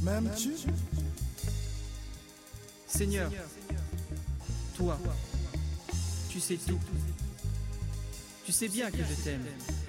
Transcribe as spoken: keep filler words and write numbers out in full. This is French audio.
M'aimes-tu? Seigneur, toi, tu sais tout. Tu sais bien que je t'aime.